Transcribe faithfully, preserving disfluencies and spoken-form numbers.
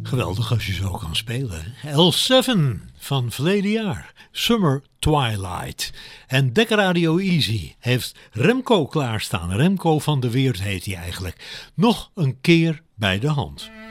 Geweldig als je zo kan spelen. L zeven van verleden jaar. Summer Twilight. En Dekker Radio Easy heeft Remco klaarstaan. Remco van de Weert heet hij eigenlijk. Nog een keer bij de hand.